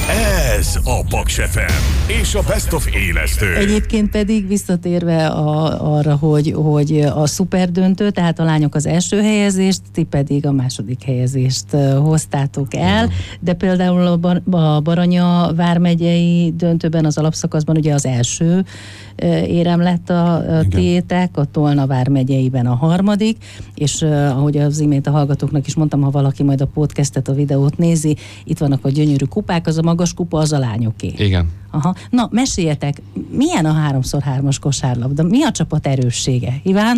Ez a Paks FM és a Best of élesztő. Egyébként pedig visszatérve arra, hogy a szuperdöntő, tehát a lányok az első helyezést, ti pedig a második helyezést hoztátok el, de például a Baranya vármegyei döntőben, az alapszakaszban ugye az első érem lett a tiétek, a Tolna vármegyeiben a harmadik, és ahogy az imént a hallgatóknak is mondtam, ha valaki majd a podcastet, a videót nézi, itt vannak a gyönyörű kupák, az a magas kupa, az a lányoké. Igen. Aha. Na, meséljetek, milyen a 3x3-as kosárlabda? Mi a csapat erőssége? Iván?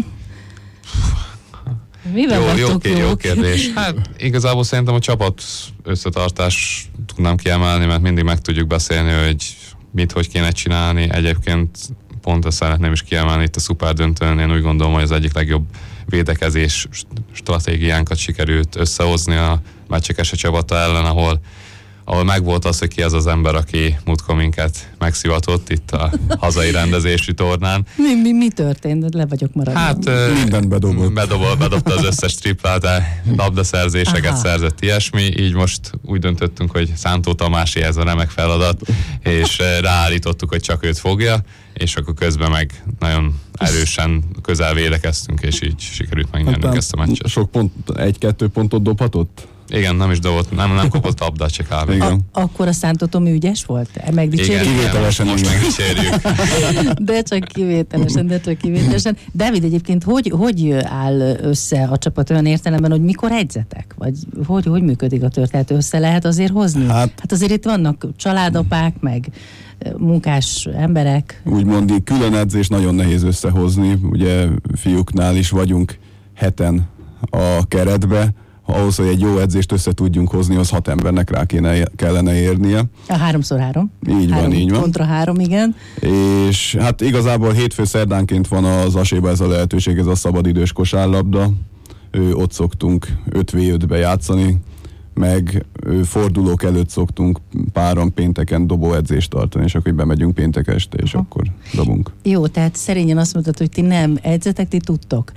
Jó kérdés. Hát igazából szerintem a csapat összetartás tudnám kiemelni, mert mindig meg tudjuk beszélni, hogy hogy kéne csinálni. Egyébként pont ezt szeretném is kiemelni itt a szuperdöntőn. Én úgy gondolom, hogy az egyik legjobb védekezés stratégiánkat sikerült összehozni a Mecsekese csapata ellen, ahol megvolt az, hogy ki az az ember, aki múltkor minket megszivatott itt a hazai rendezésű tornán. Mi történt? Le vagyok maradva. Hát mindent bedobta az összes triplát, labdaszerzéseket szerzett, ilyesmi. Így most úgy döntöttünk, hogy Szántó Tamási ez a remek feladat, és ráállítottuk, hogy csak őt fogja, és akkor közben meg nagyon erősen közel védekeztünk, és így sikerült megnyernünk ezt a meccset. Sok pont, 1-2 pontot dobhatott? Igen, nem is dobott, nem kapott labdát, csak kb. Akkor a Szántó Tomi ügyes volt? Megdicsérjük? Igen, kivételesen most megdicsérjük. De csak kivételesen. Dávid, egyébként hogy áll össze a csapat olyan értelemben, hogy mikor edzetek? Vagy hogy működik a történet? Össze lehet azért hozni? Hát azért itt vannak családapák, meg munkás emberek. Úgymond így külön edzés nagyon nehéz összehozni. Ugye fiúknál is vagyunk 7-en a keretbe. Ahhoz, hogy egy jó edzést össze tudjunk hozni, az 6 embernek rá kellene érnie. A 3x3. Így van. Kontra 3, igen. És hát igazából hétfő szerdánként van az Aséba ez a lehetőség, ez a szabadidős kosárlabda. Ott szoktunk 5v5-be játszani, meg fordulók előtt szoktunk páran pénteken dobóedzést tartani, és akkor bemegyünk péntek este, és akkor dobunk. Jó, tehát szerényen azt mondtad, hogy ti nem edzetek, ti tudtok.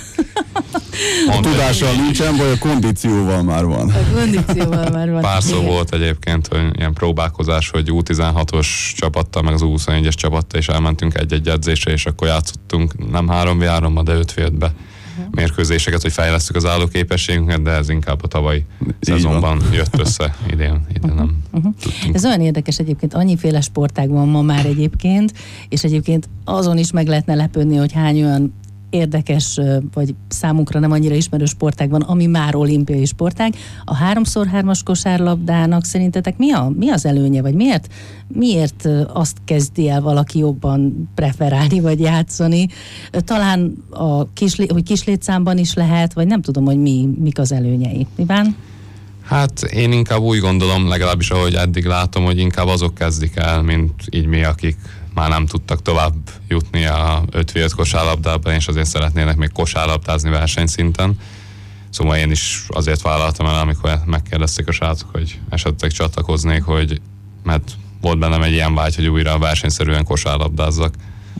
A tudással nincsen, vagy a kondícióval már van. A kondícióval már van. Pár szó volt egyébként, hogy ilyen próbálkozás, hogy U16-os csapattal, meg az U21-es csapattal is elmentünk egy-egy edzésre, és akkor játszottunk nem 3v3-ba, de 5v5-be mérkőzéseket, hogy fejlesztük az állóképességünket, de ez inkább a tavalyi szezonban jött össze, idén nem tudtunk. Ez olyan érdekes egyébként, annyiféle sportág van ma már egyébként, és egyébként azon is meg lehetne lepődni, hogy hány olyan érdekes, vagy számunkra nem annyira ismerő sportág van, ami már olimpiai sportág. A 3x3-as kosárlabdának szerintetek mi az előnye, vagy miért azt kezdi el valaki jobban preferálni, vagy játszani? Talán hogy kislétszámban is lehet, vagy nem tudom, hogy mik az előnyei. Iván? Hát én inkább úgy gondolom, legalábbis ahogy eddig látom, hogy inkább azok kezdik el, mint így mi, akik már nem tudtak tovább jutni a 5v5 kosárlabdában, és azért szeretnének még kosárlabdázni versenyszinten. Szóval én is azért vállaltam el, amikor megkérdezték a srácok, hogy esetleg csatlakoznék, mert volt bennem egy ilyen vágy, hogy újra versenyszerűen kosárlabdázzak.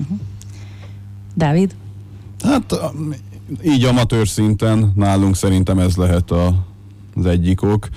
Dávid? Hát így amatőr szinten nálunk szerintem ez lehet az egyik ok.